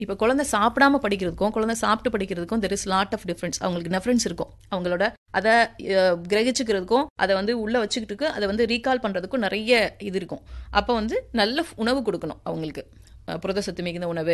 இப்போ குழந்தை சாப்பிடாம படிக்கிறதுக்கும் குழந்தை சாப்பிட்டு படிக்கிறதுக்கும் there is lot of difference. அவங்களுக்கு டிஃபரன்ஸ் இருக்கும். அவங்களோட அதை கிரகிச்சுக்கிறதுக்கும் அதை வந்து உள்ள வச்சுக்கிட்டு அதை வந்து ரீகால் பண்றதுக்கும் நிறைய இது இருக்கும். அப்போ வந்து நல்ல உணவு கொடுக்கணும் அவங்களுக்கு. புரத சத்து மிகுந்த உணவு,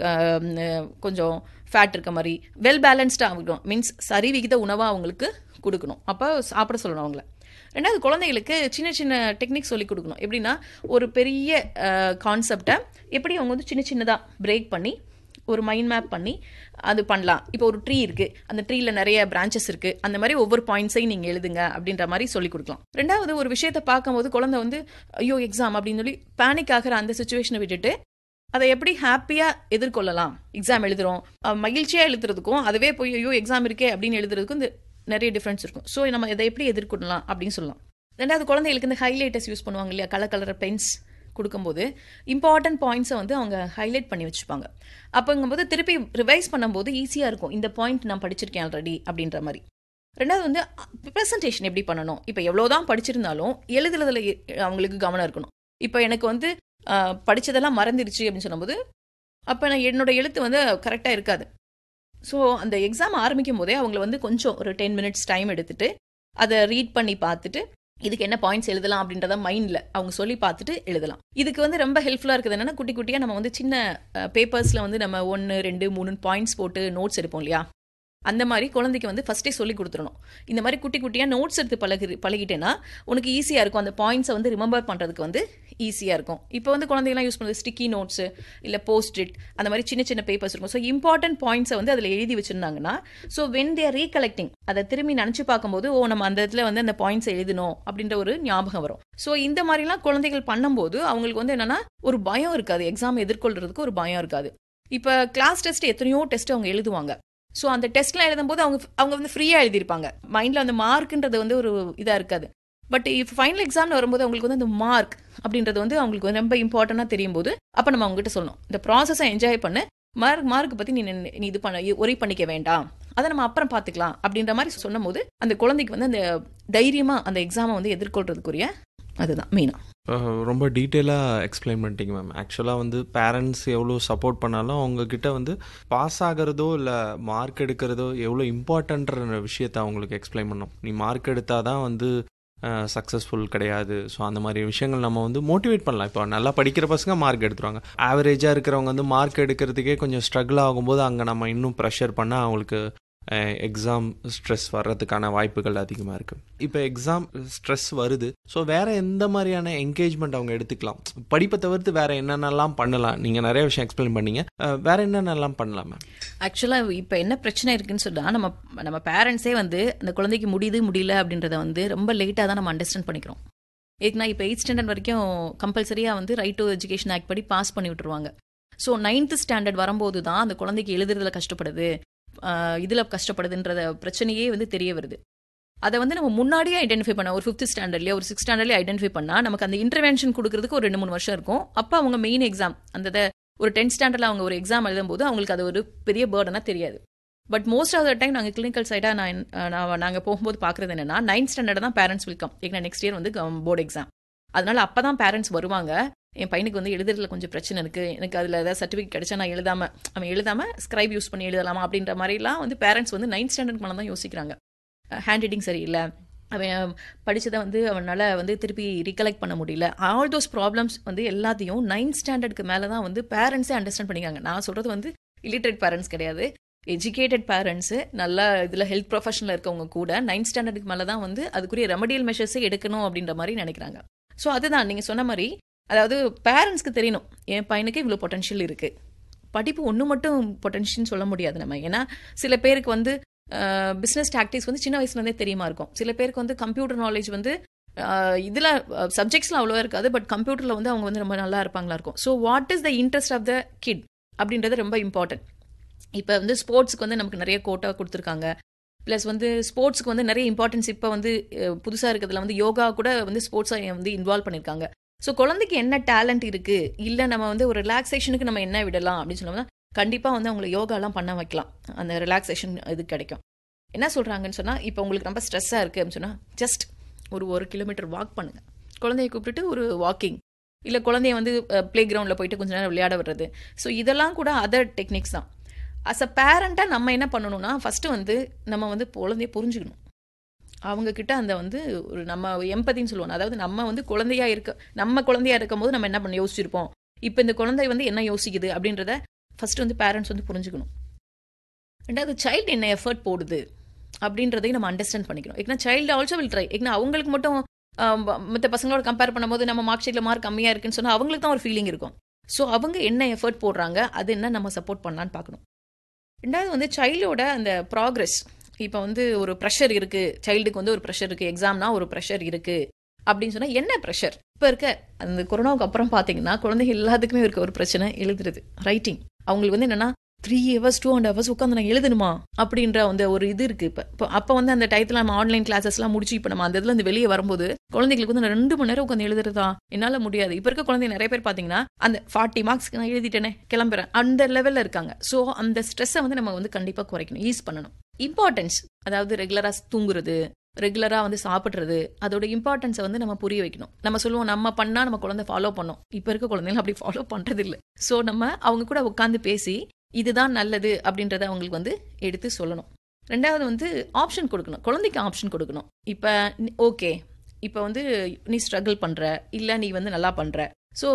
கொஞ்சம் ஃபேட் இருக்க மாதிரி வெல் பேலன்ஸ்டாக ஆகணும். மீன்ஸ் சரி விகித உணவாக அவங்களுக்கு கொடுக்கணும். அப்போ சாப்பிட சொல்லணும் அவங்கள. ரெண்டாவது, குழந்தைகளுக்கு சின்ன சின்ன டெக்னிக் சொல்லி கொடுக்கணும். எப்படின்னா, ஒரு பெரிய கான்செப்டை எப்படி அவங்க வந்து சின்ன சின்னதாக பிரேக் பண்ணி ஒரு மைண்ட் மேப் பண்ணி அது பண்ணலாம். இப்போ ஒரு ட்ரீ இருக்குது, அந்த ட்ரீயில் நிறைய பிரான்ச்சஸ் இருக்குது, அந்த மாதிரி ஒவ்வொரு பாயிண்ட்ஸையும் நீங்கள் எழுதுங்க அப்படின்ற மாதிரி சொல்லிக் கொடுக்கலாம். ரெண்டாவது, ஒரு விஷயத்தை பார்க்கும்போது குழந்தை வந்து ஐயோ எக்ஸாம் அப்படின்னு சொல்லி பேனிக் ஆகிற அந்த சுச்சுவேஷனை விட்டுட்டு அதை எப்படி ஹாப்பியாக எதிர்கொள்ளலாம். எக்ஸாம் எழுதுகிறோம், மகிழ்ச்சியாக எழுதுறதுக்கும் அதுவே போய் ஐயோ எக்ஸாம் இருக்கே அப்படின்னு எழுதுறதுக்கும் இந்த நிறைய டிஃப்ரென்ஸ் இருக்கும். ஸோ நம்ம இதை எப்படி எதிர்கொள்ளலாம் அப்படின்னு சொல்லலாம். ரெண்டாவது, குழந்தைகளுக்கு இந்த ஹைலைட்டர்ஸ் யூஸ் பண்ணுவாங்க இல்லையா, கலர் பென்ஸ் கொடுக்கும்போது இம்பார்ட்டன்ட் பாயிண்ட்ஸை வந்து அவங்க ஹைலைட் பண்ணி வச்சுப்பாங்க. அப்போங்கும்போது திருப்பி ரிவைஸ் பண்ணும்போது ஈஸியாக இருக்கும். இந்த பாயிண்ட் நான் படிச்சிருக்கேன் ஆல்ரெடி அப்படின்ற மாதிரி. ரெண்டாவது வந்து ப்ரெசன்டேஷன் எப்படி பண்ணணும். இப்போ எவ்வளோதான் படிச்சிருந்தாலும் எழுதுறதுல அவங்களுக்கு கவனம் இருக்கணும். இப்போ எனக்கு வந்து படித்ததெல்லாம் மறந்துடுச்சு அப்படின்னு சொல்லும்போது அப்போ நான் என்னோட எழுத்து வந்து கரெக்டாக இருக்காது. ஸோ அந்த எக்ஸாம் ஆரம்பிக்கும் போதே அவங்கள வந்து கொஞ்சம் ஒரு 10 மினிட்ஸ் டைம் எடுத்துட்டு அதை ரீட் பண்ணி பார்த்துட்டு இதுக்கு என்ன பாயிண்ட்ஸ் எழுதலாம் அப்படின்றத மைண்டில் அவங்க சொல்லி பார்த்துட்டு எழுதலாம். இதுக்கு வந்து ரொம்ப ஹெல்ப்ஃபுல்லாக இருக்குது என்னென்னா, குட்டி குட்டியாக நம்ம வந்து சின்ன பேப்பர்ஸில் வந்து நம்ம 1, 2, 3 பாயிண்ட்ஸ் போட்டு நோட்ஸ் எடுப்போம் இல்லையா, அந்த மாதிரி குழந்தைக்கு வந்து ஃபஸ்ட்டே சொல்லி கொடுத்துடணும். இந்த மாதிரி குட்டி குட்டியாக நோட்ஸ் எடுத்து பழகிட்டேன்னா உனக்கு ஈஸியாக இருக்கும். அந்த பாயிண்ட்ஸை வந்து ரிமெம்பர் பண்ணுறதுக்கு வந்து ஈஸியாக இருக்கும். இப்போ வந்து குழந்தைங்களாம் யூஸ் பண்ணுறது ஸ்டிக்கி நோட்ஸு இல்லை போஸ்ட்-இட், அந்த மாதிரி சின்ன சின்ன பேப்பர்ஸ் இருக்கும். ஸோ இம்பார்ட்டன்ட் பாயிண்ட்ஸை வந்து அதில் எழுதி வச்சுருந்தாங்கன்னா, ஸோ வென் தேர் ரீகலெக்டிங் அதை திரும்பி நினச்சி பார்க்கும்போது நம்ம அந்த இடத்துல வந்து அந்த பாயிண்ட்ஸை எழுதணும் அப்படின்ற ஒரு ஞாபகம் வரும். ஸோ இந்த மாதிரிலாம் குழந்தைகள் பண்ணும்போது அவங்களுக்கு வந்து என்னென்னா ஒரு பயம் இருக்காது. எக்ஸாம் எதிர்கொள்கிறதுக்கு ஒரு பயம் இருக்காது. இப்போ கிளாஸ் டெஸ்ட் எத்தனையோ டெஸ்ட் அவங்க எழுதுவாங்க. ஸோ அந்த டெஸ்ட்லாம் எழுதும்போது அவங்க வந்து ஃப்ரீயாக எழுதியிருப்பாங்க. மைண்டில் அந்த மார்க்குன்றது வந்து ஒரு இதாக இருக்காது. பட் இப்போ ஃபைனல் எக்ஸாமில் வரும்போது அவங்களுக்கு வந்து அந்த மார்க் அப்படின்றது வந்து அவங்களுக்கு வந்து ரொம்ப இம்பார்ட்டண்ட்டாக தெரியும் போது அப்போ நம்ம அவங்ககிட்ட சொல்லணும், இந்த ப்ராசஸை என்ஜாய் பண்ணு, மார்க் பற்றி நீ இது ஒரி பண்ணிக்க வேண்டாம், அதை நம்ம அப்புறம் பார்த்துக்கலாம் அப்படின்ற மாதிரி சொன்னும் போது அந்த குழந்தைக்கு வந்து அந்த தைரியமாக அந்த எக்ஸாமை வந்து எதிர்கொள்றதுக்குரிய அதுதான் மெயினாக. ரொம்ப டீட்டெயிலாக எக்ஸ்பிளைன் பண்ணிட்டீங்க மேம். ஆக்சுவலாக வந்து பேரண்ட்ஸ் எவ்வளோ சப்போர்ட் பண்ணாலும் அவங்கக்கிட்ட வந்து பாஸ் ஆகிறதோ இல்லை மார்க் எடுக்கிறதோ எவ்வளோ இம்பார்ட்டன்ற விஷயத்தை அவங்களுக்கு எக்ஸ்பிளைன் பண்ணோம். நீ மார்க் எடுத்தால் தான் வந்து சக்ஸஸ்ஃபுல் கிடையாது. ஸோ அந்த மாதிரி விஷயங்கள் நம்ம வந்து மோட்டிவேட் பண்ணலாம். இப்போ நல்லா படிக்கிற பசங்க மார்க் எடுத்துருவாங்க, ஆவரேஜாக இருக்கிறவங்க வந்து மார்க் எடுக்கிறதுக்கே கொஞ்சம் ஸ்ட்ரகிள் ஆகும்போது அங்கே நம்ம இன்னும் ப்ரெஷர் பண்ணால் அவங்களுக்கு எக்ஸாம் ஸ்ட்ரெஸ் வர்றதுக்கான வாய்ப்புகள் அதிகமாக இருக்குது. இப்போ எக்ஸாம் ஸ்ட்ரெஸ் வருது, ஸோ வேறு எந்த மாதிரியான என்கேஜ்மெண்ட் அவங்க எடுத்துக்கலாம்? படிப்பை தவிர்த்து வேறு என்னென்னலாம் பண்ணலாம்? நீங்கள் நிறைய விஷயம் எக்ஸ்பிளைன் பண்ணீங்க, வேறு என்னென்னலாம் பண்ணலாம் மேம்? ஆக்சுவலாக இப்போ என்ன பிரச்சனை இருக்குன்னு சொன்னால், நம்ம பேரண்ட்ஸே வந்து அந்த குழந்தைக்கு முடியல அப்படின்றத வந்து ரொம்ப லேட்டாக தான் நம்ம அண்டர்ஸ்டாண்ட் பண்ணிக்கிறோம். ஏன்னா இப்போ 8th ஸ்டாண்டர்ட் வரைக்கும் கம்பல்சரியாக வந்து ரைட் டு எஜுகேஷன் ஆக்ட் படி பாஸ் பண்ணி விட்டுருவாங்க. ஸோ 9th ஸ்டாண்டர்ட் வரும்போது தான் அந்த குழந்தைக்கு எழுதுறதுல கஷ்டப்படுது, இதில் கஷ்டப்படுதுன்றத பிரச்சனையே வந்து தெரிய வருது. அதை வந்து நம்ம முன்னாடியே ஐடென்டிஃபை பண்ண ஒரு 5th ஸ்டாண்டர்ட்லேயே ஒரு 6th ஸ்டாண்டர்ட்லேயே ஐடென்டிஃபை பண்ணால் நமக்கு அந்த இன்டர்வென்ஷன் கொடுக்கறதுக்கு ஒரு 2-3 வருஷம் இருக்கும். அப்போ அவங்க மெயின் எக்ஸாம் அந்த ஒரு 10th ஸ்டாண்டர்டில் அவங்க ஒரு எக்ஸாம் எழுதும்போது அவங்களுக்கு அது ஒரு பெரிய பேர்டனாக தெரியாது. But most of the time நாங்கள் கிளினிக்கல் சைடாக நாங்கள் போகும்போது பார்க்குறது என்னென்னா, 9th ஸ்டாண்டர்ட் தான் பேரண்ட்ஸ் வெல்கம். ஏன்னா நெக்ஸ்ட் இயர் வந்து போர்டு எக்ஸாம், அதனால அப்போ தான் பேரண்ட்ஸ் வருவாங்க. என் பையனுக்கு வந்து எழுதுறதுல கொஞ்சம் பிரச்சனை இருக்குது, எனக்கு அதில் ஏதாவது சர்டிஃபிகேட் கிடைச்சா நான் எழுதாமல் ஸ்கிரைப் யூஸ் பண்ணி எழுதலாமா அப்படின்ற மாதிரிலாம் வந்து பேரண்ட்ஸ் வந்து 9th ஸ்டாண்டர்ட் மேலே தான் யோசிக்கிறாங்க. ஹேண்ட் ரைட்டிங் சரியில்லை, அவன் படித்ததை வந்து அவனால் வந்து திருப்பி ரீகலெக்ட் பண்ண முடியல, ஆல் தோஸ் ப்ராப்ளம்ஸ் வந்து எல்லாத்தையும் 9th ஸ்டாண்டர்டுக்கு மேலே தான் வந்து பேரண்ட்ஸே அண்டர்ஸ்டாண்ட் பண்ணிக்காங்க. நான் சொல்கிறது வந்து இல்லிட்ரேட் பேரண்ட்ஸ் கிடையாது, எஜுகேட்டட் பேரண்ட்ஸு, நல்லா இதில் ஹெல்த் ப்ரொஃபஷனில் இருக்கவங்க கூட 9th ஸ்டாண்டர்டுக்கு மேலே தான் வந்து அதுக்குரிய ரெமடியல் மெஷர்ஸே எடுக்கணும் அப்படின்ற மாதிரி நினைக்கிறாங்க. ஸோ அதுதான் நீங்கள் சொன்ன மாதிரி, அதாவது பேரண்ட்ஸ்க்கு தெரியணும் என் பையனுக்கு இவ்வளோ பொட்டன்ஷியல் இருக்குது. படிப்பு ஒன்று மட்டும் பொட்டன்ஷியல்னு சொல்ல முடியாது நம்ம. ஏன்னா சில பேருக்கு வந்து பிஸ்னஸ் டாக்டிக்ஸ் வந்து சின்ன வயசுலேருந்தே தெரியுமா இருக்கும். சில பேருக்கு வந்து கம்ப்யூட்டர் நாலேஜ் வந்து இதில் சப்ஜெக்ட்ஸ்லாம் அவ்வளோவா இருக்காது, பட் கம்ப்யூட்டரில் வந்து அவங்க வந்து ரொம்ப நல்லா இருப்பாங்களா இருக்கும். So what is the interest of the kid அப்படின்றது ரொம்ப இம்பார்ட்டன்ட். இப்போ வந்து ஸ்போர்ட்ஸுக்கு வந்து நமக்கு நிறைய கோட்டா கொடுத்துருக்காங்க. ப்ளஸ் வந்து ஸ்போர்ட்ஸுக்கு வந்து நிறைய இம்பார்ட்டன்ஸ் இப்போ வந்து புதுசாக இருக்கிறதுல வந்து யோகா கூட வந்து ஸ்போர்ட்ஸை வந்து இன்வால்வ் பண்ணியிருக்காங்க. ஸோ குழந்தைக்கு என்ன டேலண்ட் இருக்குது, இல்லை நம்ம வந்து ஒரு ரிலாக்ஸேஷனுக்கு நம்ம என்ன விடலாம் அப்படின்னு சொன்னோம்னா கண்டிப்பாக வந்து அவங்களை யோகாலாம் பண்ண வைக்கலாம். அந்த ரிலாக்ஸேஷன் இது கிடைக்கும். என்ன சொல்கிறாங்கன்னு சொன்னால், இப்போ உங்களுக்கு ரொம்ப ஸ்ட்ரெஸ்ஸாக இருக்குது அப்படின்னு சொன்னால் ஜஸ்ட் ஒரு 1 கிலோமீட்டர் வாக் பண்ணுங்கள். குழந்தைய கூப்பிட்டுட்டு ஒரு வாக்கிங் இல்லை குழந்தைய வந்து ப்ளே கிரவுண்டில் போயிட்டு கொஞ்ச நேரம் விளையாட விடுறது. ஸோ இதெல்லாம் கூட அதர் டெக்னிக்ஸ் தான். அஸ் அ பேரண்ட்டாக நம்ம என்ன பண்ணணும்னா, ஃபஸ்ட்டு வந்து நம்ம வந்து குழந்தைய புரிஞ்சுக்கணும். அவங்கக்கிட்ட அந்த வந்து ஒரு நம்ம எம்பதின்னு சொல்லுவோம். அதாவது நம்ம வந்து நம்ம குழந்தையா இருக்கும்போது நம்ம என்ன பண்ண யோசிச்சிருப்போம், இப்போ இந்த குழந்தை வந்து என்ன யோசிக்குது அப்படின்றத ஃபஸ்ட்டு வந்து பேரண்ட்ஸ் வந்து புரிஞ்சுக்கணும். ரெண்டாவது சைல்டு என்ன எஃபர்ட் போடுது அப்படின்றதையும் நம்ம அண்டர்ஸ்டாண்ட் பண்ணிக்கணும். ஏன்னா சைல்டு ஆல்சோ வில் ட்ரை. ஏன்னா அவங்களுக்கு மட்டும் மற்ற பசங்களோட கம்பேர் பண்ணும்போது நம்ம மார்க் ஷீட்டில் மார்க் கம்மியாக இருக்குன்னு சொன்னால் அவங்களுக்கு தான் ஒரு ஃபீலிங் இருக்கும். ஸோ அவங்க என்ன எஃபர்ட் போடுறாங்க, அது என்ன நம்ம சப்போர்ட் பண்ணலான்னு பார்க்கணும். ரெண்டாவது வந்து சைல்டோட அந்த ப்ராக்ரெஸ். இப்போ வந்து ஒரு ப்ரெஷர் இருக்குது, சைல்டுக்கு வந்து ஒரு ப்ரெஷர் இருக்குது, எக்ஸாம்னா ஒரு ப்ரெஷர் இருக்குது அப்படின்னு சொன்னால் என்ன ப்ரெஷர்? இப்போ இருக்க அந்த கொரோனாவுக்கு அப்புறம் பார்த்தீங்கன்னா குழந்தைங்க எல்லாத்துக்குமே இருக்க ஒரு பிரச்சனை எழுதுறது, ரைட்டிங். அவங்களுக்கு வந்து என்னென்னா 3 hours 2.5 hours உட்காந்து நான் எழுதணுமா அப்படின்ற அந்த ஒரு இது இருக்குது. இப்போ அப்போ வந்து அந்த டயத்தில் நம்ம ஆன்லைன் கிளாஸஸ்லாம் முடிச்சு இப்போ நம்ம அந்த இதில் வந்து வெளியே வரும்போது குழந்தைங்களுக்கு வந்து நான் 2 மணி நேரம் உட்காந்து எழுதுறதா என்னால் முடியாது. இப்போ இருக்க குழந்தைங்க நிறைய பேர் பார்த்தீங்கன்னா அந்த 40 மார்க்ஸ்க்கு நான் எழுதிட்டேனே கிளம்புறேன் அந்த லெவலில் இருக்காங்க. ஸோ அந்த ஸ்ட்ரெஸ்ஸை வந்து நம்ம வந்து கண்டிப்பாக குறைக்கணும், ஈஸ் பண்ணணும். இம்பார்ட்டன்ஸ், அதாவது ரெகுலராக தூங்குறது, ரெகுலராக வந்து சாப்பிட்றது, அதோட இம்பார்ட்டன்ஸை வந்து நம்ம புரிய வைக்கணும். நம்ம சொல்லுவோம் நம்ம பண்ணால் நம்ம குழந்தை ஃபாலோ பண்ணோம். இப்போ இருக்க குழந்தைங்க அப்படி ஃபாலோ பண்ணுறது இல்லை. ஸோ நம்ம அவங்க கூட உட்காந்து பேசி இதுதான் நல்லது அப்படின்றத அவங்களுக்கு வந்து எடுத்து சொல்லணும். ரெண்டாவது வந்து ஆப்ஷன் கொடுக்கணும், குழந்தைக்கு ஆப்ஷன் கொடுக்கணும். இப்போ ஓகே, இப்போ வந்து நீ ஸ்ட்ரகிள் பண்ணுற, இல்லை நீ வந்து நல்லா பண்ணுற, ஸோ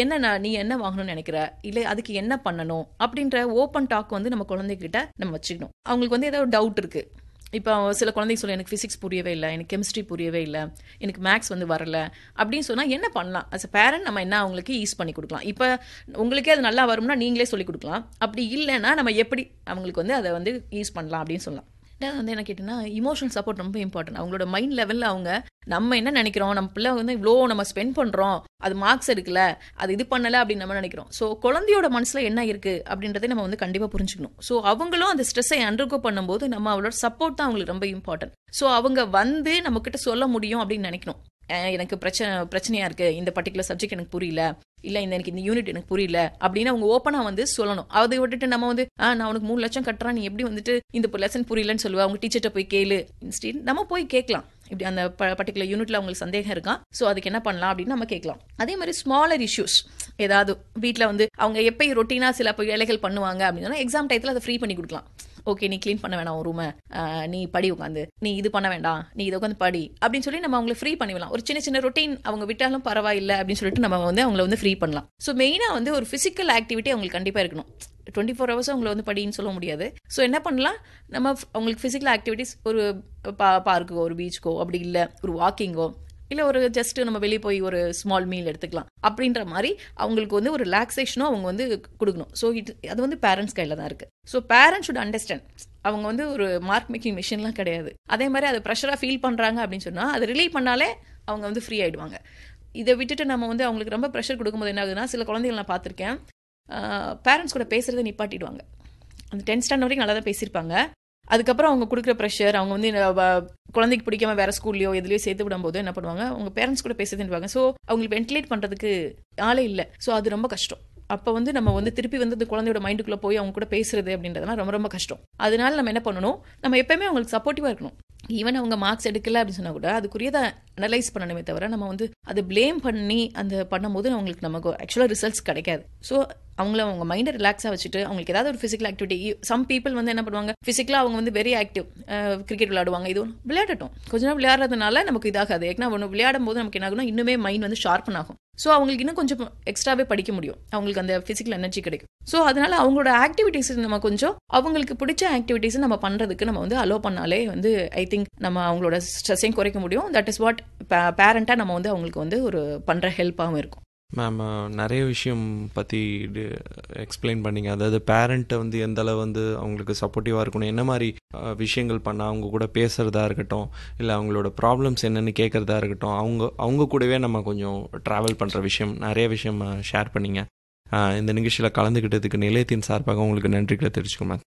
நீ என்ன வாங்கணும்னு நினைக்கிற, இல்லை அதுக்கு என்ன பண்ணணும் அப்படின்ற ஓப்பன் டாக் வந்து நம்ம குழந்தைகிட்ட நம்ம வச்சுக்கணும். அவங்களுக்கு வந்து ஏதாவது டவுட் இருக்குது. இப்போ சில குழந்தைங்க சொல்ல எனக்கு ஃபிசிக்ஸ் புரியவே இல்லை, எனக்கு கெமிஸ்ட்ரி புரியவே இல்லை, எனக்கு மேக்ஸ் வந்து வரல அப்படின்னு சொன்னால் என்ன பண்ணலாம்? அஸ் அ பேரண்ட் நம்ம என்ன அவங்களுக்கு ஈஸ் பண்ணி கொடுக்கலாம். இப்போ உங்களுக்கே அது நல்லா வரும்னா நீங்களே சொல்லிக் கொடுக்கலாம். அப்படி இல்லைன்னா நம்ம எப்படி அவங்களுக்கு வந்து அதை வந்து யூஸ் பண்ணலாம் அப்படின்னு சொல்லலாம். ரெண்டாவது வந்து என்ன கேட்டீங்கன்னா, இமோஷனல் சப்போர்ட் ரொம்ப இம்பார்ட்டன்ட். அவங்களோட மைண்ட் லெவலில் அவங்க நம்ம என்ன நினைக்கிறோம், நம்ம பிள்ளை வந்து இவ்வளோ நம்ம ஸ்பெண்ட் பண்ணுறோம், அது மார்க்ஸ் எடுக்கல, அது இது பண்ணலை அப்படின்னு நம்ம நினைக்கிறோம். ஸோ குழந்தையோட மனசில் என்ன இருக்குது அப்படின்றத நம்ம வந்து கண்டிப்பாக புரிஞ்சுக்கணும். ஸோ அவங்களும் அந்த ஸ்ட்ரெஸ்ஸை அண்டர்கோ பண்ணும்போது நம்ம அவளோட சப்போர்ட் தான் அவங்களுக்கு ரொம்ப இம்பார்ட்டன்ட். ஸோ அவங்க வந்து நம்மக்கிட்ட சொல்ல முடியும் அப்படின்னு நினைக்கணும். எனக்கு பிரச்சனையாக இருக்குது, இந்த பர்டிகுலர் சப்ஜெக்ட் எனக்கு புரியல, இல்லை எனக்கு இந்த யூனிட் எனக்கு புரியல அப்படின்னு அவங்க ஓப்பனாக வந்து சொல்லணும். அதை விட்டுட்டு நம்ம வந்து நான் உனக்கு 3 லட்சம் கட்டுறேன், நீ எப்படி வந்துட்டு இந்த லெசன் புரியலன்னு சொல்லுவா, அவங்க டீச்சர்கிட்ட போய் கேளு. இன்ஸ்டீட் நம்ம போய் கேட்கலாம், இப்படி அந்த பர்டிகுலர் யூனிட்ல அவங்களுக்கு சந்தேகம் இருக்கான், ஸோ அதுக்கு என்ன பண்ணலாம் அப்படின்னு நம்ம கேட்கலாம். அதே மாதிரி ஸ்மாலர் இஷ்யூஸ் ஏதாவது வீட்டில் வந்து அவங்க எப்பயும் ரொட்டீனாக சில வேலைகள் பண்ணுவாங்க அப்படின்னா எக்ஸாம் டயத்தில் அதை ஃப்ரீ பண்ணி கொடுக்கலாம். ஓகே, நீ க்ளீன் பண்ண வேணாம் ஒரு ரூமை, நீ படி உட்காந்து, நீ இது பண்ண வேண்டாம், நீ இதை உட்காந்து படி அப்படின்னு சொல்லி நம்ம அவங்களை ஃப்ரீ பண்ணிடலாம். ஒரு சின்ன சின்ன ரொட்டீன் அவங்க விட்டாலும் பரவாயில்லை அப்படின்னு சொல்லிட்டு நம்ம வந்து அவங்கள வந்து ஃப்ரீ பண்ணலாம். ஸோ மெயினாக வந்து ஒரு ஃபிசிக்கல் ஆக்டிவிட்டி அவங்களுக்கு கண்டிப்பாக இருக்கணும். 24 hours அவங்கள வந்து படின்னு சொல்ல முடியாது. ஸோ என்ன பண்ணலாம், நம்ம அவங்களுக்கு ஃபிசிக்கல் ஆக்டிவிட்டிஸ் ஒரு பார்க்குக்கோ ஒரு பீச்சுக்கோ, அப்படி இல்லை ஒரு வாக்கிங்கோ, இல்லை ஒரு ஜஸ்ட் நம்ம வெளியே போய் ஒரு ஸ்மால் மீல் எடுத்துக்கலாம் அப்படின்ற மாதிரி அவங்களுக்கு வந்து ஒரு ரிலாக்ஸேஷனும் அவங்க வந்து கொடுக்கணும். ஸோ அது வந்து பேரண்ட்ஸ் கையில் தான் இருக்குது. ஸோ பேரண்ட்ஸ் ஷுட் அண்டர்ஸ்டாண்ட், அவங்க வந்து ஒரு மார்க் மேக்கிங் மிஷின்லாம் கிடையாது. அதே மாதிரி அதை ப்ரெஷராக ஃபீல் பண்ணுறாங்க அப்படின்னு சொன்னால் அதை ரிலீவ் பண்ணாலே அவங்க வந்து ஃப்ரீ ஆகிடுவாங்க. இதை விட்டுட்டு நம்ம வந்து அவங்களுக்கு ரொம்ப ப்ரெஷர் கொடுக்கும்போது என்ன ஆகுதுன்னா, சில குழந்தைகள் நான் பார்த்துருக்கேன், பேரண்ட்ஸ் கூட பேசுகிறத நிப்பாட்டிடுவாங்க. அந்த 10th ஸ்டாண்டர்ட் வரைக்கும் நல்லா தான் பேசியிருப்பாங்க. அதுக்கப்புறம் அவங்க கொடுக்குற ப்ரெஷர், அவங்க வந்து குழந்தைக்கு பிடிக்காம வேறு ஸ்கூல்லையோ எதுலையோ சேர்த்து விடும்போது என்ன பண்ணுவாங்க, அவங்க பேரண்ட்ஸ் கூட பேசுதுன்னுவாங்க. ஸோ அவங்களுக்கு வென்டிலேட் பண்ணுறதுக்கு ஆளே இல்லை. ஸோ அது ரொம்ப கஷ்டம். அப்போ வந்து நம்ம வந்து திருப்பி வந்து அந்த குழந்தையோட மைண்டுக்குள்ளே போய் அவங்க கூட பேசுறது அப்படின்றதுலாம் ரொம்ப ரொம்ப கஷ்டம். அதனால நம்ம என்ன பண்ணணும், நம்ம எப்போயுமே அவங்களுக்கு சப்போர்ட்டிவாக இருக்கணும். ஈவன் அவங்க மார்க்ஸ் எடுக்கல அப்படின்னு சொன்னால் கூட அதுக்குரியதை அனலைஸ் பண்ணணுமே தவிர நம்ம வந்து அதை ப்ளேம் பண்ணி அந்த பண்ணும்போது அவங்களுக்கு நமக்கு ஆக்சுவலாக ரிசல்ட்ஸ் கிடைக்காது. ஸோ அவங்க மைண்டை ரிலாக்ஸாக வச்சுட்டு அவங்களுக்கு ஏதாவது ஒரு ஃபிசிக்கல் ஆக்டிவிட்டி, சம் பீப்புள் வந்து என்ன பண்ணுவாங்க, ஃபிசிக்கலாக அவங்க வந்து வெரி ஆக்டிவ், கிரிக்கெட் விளையாடுவாங்க, இது விளையாடட்டும், கொஞ்ச நேரம் விளையாடுறதுனால நமக்கு இதாகாது. ஏன்னா ஒன்று விளையாடும் போது நமக்கு என்ன ஆகும்னா இன்னுமே மைண்ட் வந்து ஷார்ப்பன் ஆகும். ஸோ அவங்களுக்கு இன்னும் கொஞ்சம் எக்ஸ்ட்ராவே படிக்க முடியும், அவங்களுக்கு அந்த ஃபிசிக்கல் எனர்ஜி கிடைக்கும். ஸோ அதனால அவங்களோட ஆக்டிவிட்டீஸ் நம்ம கொஞ்சம் அவங்களுக்கு பிடிச்ச ஆக்டிவிட்டீஸ் நம்ம பண்ணுறதுக்கு நம்ம வந்து அலோ பண்ணாலே வந்து ஐ திங்க் நம்ம அவங்களோட ஸ்ட்ரெஸ்ஸையும் குறைக்க முடியும். தட் இஸ் வாட் பேரண்ட்டாக நம்ம வந்து அவங்களுக்கு வந்து ஒரு பண்ணுற ஹெல்ப்பாகவும் இருக்கும். மேம், நிறைய விஷயம் பற்றி எக்ஸ்பிளைன் பண்ணிங்க. அதாவது பேரண்ட்டை வந்து எந்த அளவு வந்து அவங்களுக்கு சப்போர்ட்டிவாக இருக்கணும், என்ன மாதிரி விஷயங்கள் பண்ணால் அவங்க கூட பேசுகிறதா இருக்கட்டும், இல்லை அவங்களோட ப்ராப்ளம்ஸ் என்னென்னு கேட்குறதா இருக்கட்டும், அவங்க கூடவே நம்ம கொஞ்சம் ட்ராவல் பண்ணுற விஷயம், நிறைய விஷயம் ஷேர் பண்ணிங்க. இந்த நிகழ்ச்சியில் கலந்துக்கிட்டதுக்கு நிலையத்தின் சார்பாக உங்களுக்கு நன்றிகளை தெரிவிச்சுக்கோங்க மேம்.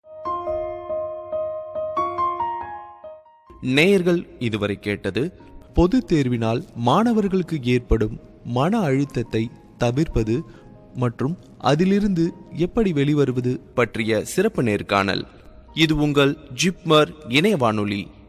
நேயர்கள் இதுவரை கேட்டது பொது தேர்வினால் மாணவர்களுக்கு ஏற்படும் மன அழுத்தத்தை தவிர்ப்பது மற்றும் அதிலிருந்து எப்படி வெளிவருவது பற்றிய சிறப்பு நேர்காணல். இது உங்கள் ஜிப்மர் இணைய வானொலி.